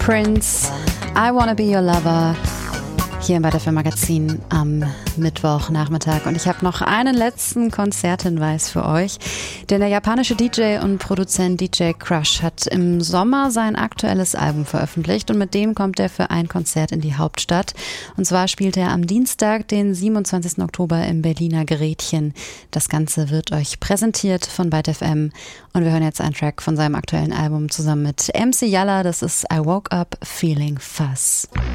Prince, I Wanna Be Your Lover, hier im BETFM Magazin am Mittwochnachmittag. Und ich habe noch einen letzten Konzerthinweis für euch. Denn der japanische DJ und Produzent DJ Crush hat im Sommer sein aktuelles Album veröffentlicht und mit dem kommt er für ein Konzert in die Hauptstadt. Und zwar spielt er am Dienstag, den 27. Oktober im Berliner Gerätchen. Das Ganze wird euch präsentiert von BETFM und wir hören jetzt einen Track von seinem aktuellen Album zusammen mit MC Yalla. Das ist I Woke Up Feeling Fuzz.